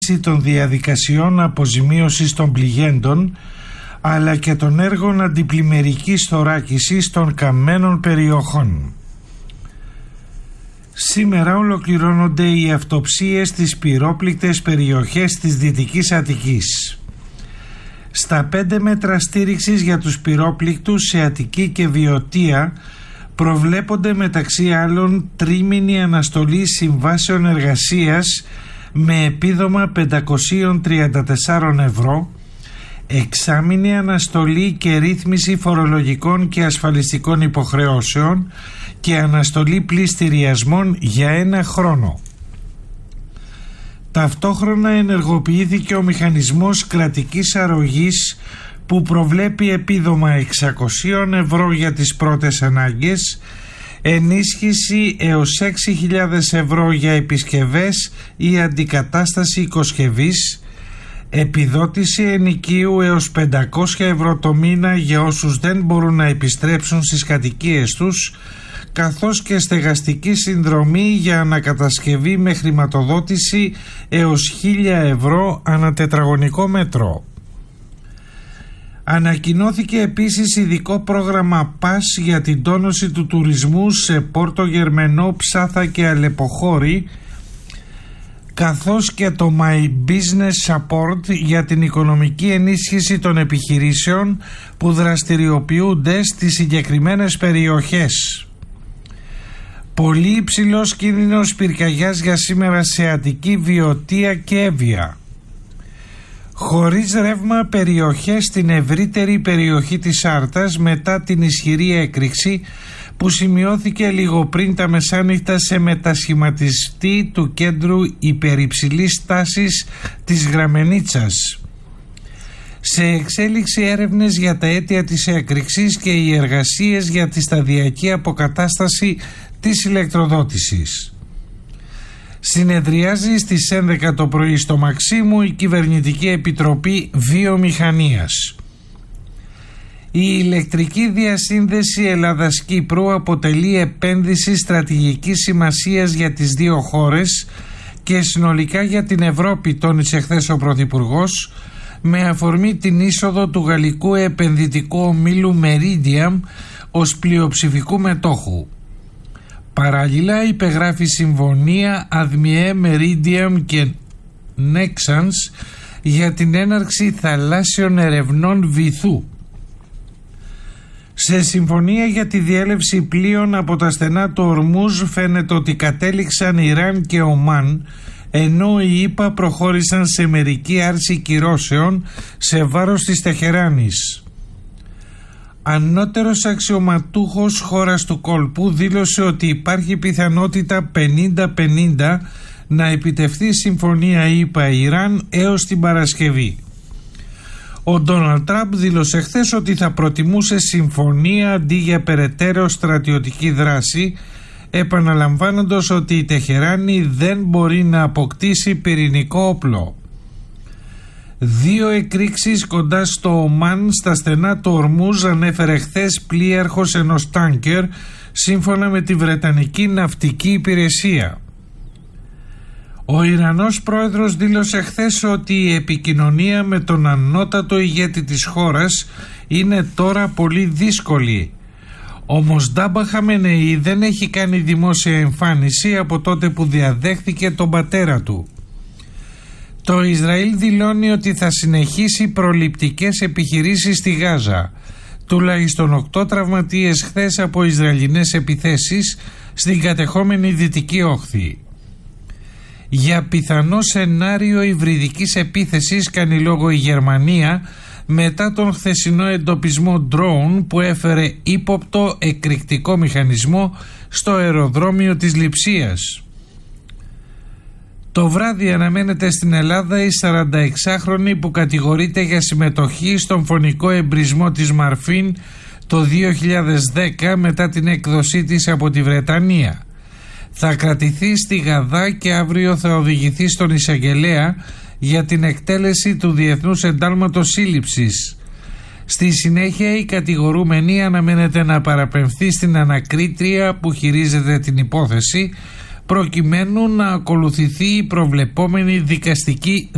των διαδικασιών αποζημίωσης των πληγέντων αλλά και των έργων αντιπλημμυρικής θωράκισης των καμένων περιοχών. Σήμερα ολοκληρώνονται οι αυτοψίες στις πυρόπληκτες περιοχές της Δυτικής Αττικής. Στα 5 μέτρα στήριξης για τους πυρόπληκτους σε Αττική και Βιωτία προβλέπονται μεταξύ άλλων τρίμηνη αναστολή συμβάσεων εργασίας με επίδομα 534 ευρώ, εξάμηνη αναστολή και ρύθμιση φορολογικών και ασφαλιστικών υποχρεώσεων και αναστολή πληστηριασμών για 1 χρόνο. Ταυτόχρονα ενεργοποιήθηκε ο μηχανισμός κρατικής αρρωγής που προβλέπει επίδομα 600 ευρώ για τις πρώτες ανάγκες, ενίσχυση έως 6.000 ευρώ για επισκευές ή αντικατάσταση οικοσκευής, επιδότηση ενοικίου έως 500 ευρώ το μήνα για όσους δεν μπορούν να επιστρέψουν στις κατοικίες τους, καθώς και στεγαστική συνδρομή για ανακατασκευή με χρηματοδότηση έως 1.000 ευρώ ανά τετραγωνικό μέτρο. Ανακοινώθηκε επίσης ειδικό πρόγραμμα ΠΑΣ για την τόνωση του τουρισμού σε Πόρτο Γερμενό, Ψάθα και Αλεποχώρη, καθώς και το My Business Support για την οικονομική ενίσχυση των επιχειρήσεων που δραστηριοποιούνται στις συγκεκριμένες περιοχές. Πολύ υψηλός κίνδυνος πυρκαγιάς για σήμερα σε Αττική, Βιωτία και Εύβοια. Χωρίς ρεύμα περιοχές στην ευρύτερη περιοχή της Άρτας μετά την ισχυρή έκρηξη που σημειώθηκε λίγο πριν τα μεσάνυχτα σε μετασχηματιστή του κέντρου υπερυψηλής τάσης της Γραμμενίτσας. Σε εξέλιξη έρευνες για τα αίτια της έκρηξης και οι εργασίες για τη σταδιακή αποκατάσταση της ηλεκτροδότησης. Συνεδριάζει στις 11 το πρωί στο Μαξίμου η Κυβερνητική Επιτροπή Βιομηχανίας. Η ηλεκτρική διασύνδεση Ελλάδας-Κύπρου αποτελεί επένδυση στρατηγικής σημασίας για τις δύο χώρες και συνολικά για την Ευρώπη, τόνισε χθες ο Πρωθυπουργός, με αφορμή την είσοδο του γαλλικού επενδυτικού ομίλου Meridiam ως πλειοψηφικού μετόχου. Παράλληλα υπεγράφει συμφωνία ADMIE, Meridiam και Nexans για την έναρξη θαλάσσιων ερευνών βυθού. Σε συμφωνία για τη διέλευση πλοίων από τα στενά του Ορμούζ φαίνεται ότι κατέληξαν Ιράν και Ομάν, ενώ οι ΗΠΑ προχώρησαν σε μερική άρση κυρώσεων σε βάρος της Τεχεράνης. Ανώτερος αξιωματούχος χώρας του κόλπου δήλωσε ότι υπάρχει πιθανότητα 50-50 να επιτευχθεί συμφωνία ΗΠΑ-Ιράν έως την Παρασκευή. Ο Ντόναλντ Τραμπ δήλωσε χθες ότι θα προτιμούσε συμφωνία αντί για περαιτέρω στρατιωτική δράση, επαναλαμβάνοντας ότι η Τεχεράνη δεν μπορεί να αποκτήσει πυρηνικό όπλο. 2 εκρήξεις κοντά στο Ομάν στα στενά του Ορμούζ ανέφερε χθες πλοίαρχος ενός τάνκερ, σύμφωνα με τη Βρετανική Ναυτική Υπηρεσία. Ο Ιρανός πρόεδρος δήλωσε χθες ότι η επικοινωνία με τον ανώτατο ηγέτη της χώρας είναι τώρα πολύ δύσκολη. Όμως Ντάμπα Χαμενεή δεν έχει κάνει δημόσια εμφάνιση από τότε που διαδέχθηκε τον πατέρα του. Το Ισραήλ δηλώνει ότι θα συνεχίσει προληπτικές επιχειρήσεις στη Γάζα. Τουλάχιστον 8 τραυματίες χθες από Ισραηλινές επιθέσεις στην κατεχόμενη Δυτική Όχθη. Για πιθανό σενάριο υβριδικής επίθεσης κάνει λόγο η Γερμανία μετά τον χθεσινό εντοπισμό drone που έφερε ύποπτο εκρηκτικό μηχανισμό στο αεροδρόμιο της Λειψίας. Το βράδυ αναμένεται στην Ελλάδα η 46χρονη που κατηγορείται για συμμετοχή στον φωνικό εμπρισμό της Μαρφίν το 2010 μετά την έκδοσή της από τη Βρετανία. Θα κρατηθεί στη Γαδά και αύριο θα οδηγηθεί στον εισαγγελέα για την εκτέλεση του Διεθνούς Εντάλματος Σύλληψης. Στη συνέχεια η κατηγορούμενη αναμένεται να παραπεμφθεί στην ανακρίτρια που χειρίζεται την υπόθεση προκειμένου να ακολουθηθεί η προβλεπόμενη δικαστική